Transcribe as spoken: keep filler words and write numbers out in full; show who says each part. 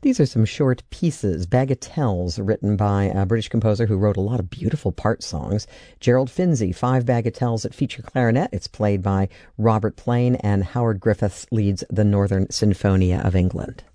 Speaker 1: These are some short pieces, bagatelles, written by a British composer who wrote a lot of beautiful part songs, Gerald Finzi. Five bagatelles that feature clarinet. It's played by Robert Plain, and Howard Griffiths leads the Northern Sinfonia of England.